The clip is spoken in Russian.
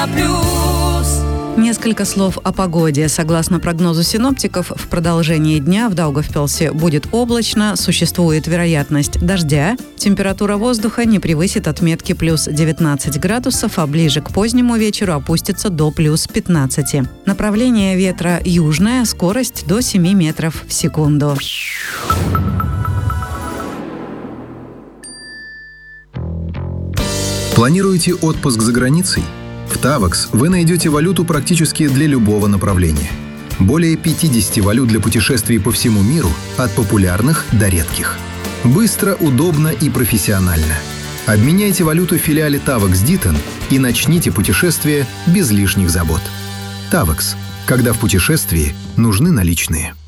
Несколько слов о погоде. Согласно прогнозу синоптиков, в продолжении дня в Даугавпилсе будет облачно, существует вероятность дождя. Температура воздуха не превысит отметки плюс 19 градусов, а ближе к позднему вечеру опустится до плюс 15. Направление ветра южное, скорость до 7 метров в секунду. Планируете отпуск за границей? В Tavax вы найдете валюту практически для любого направления. Более 50 валют для путешествий по всему миру, от популярных до редких. Быстро, удобно и профессионально. Обменяйте валюту в филиале Tavax Ditton и начните путешествие без лишних забот. Tavax. Когда в путешествии нужны наличные.